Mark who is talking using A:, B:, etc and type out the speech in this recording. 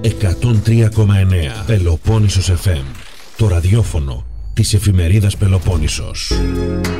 A: 103,9 Πελοπόννησος FM. Το ραδιόφωνο της εφημερίδας Πελοπόννησος.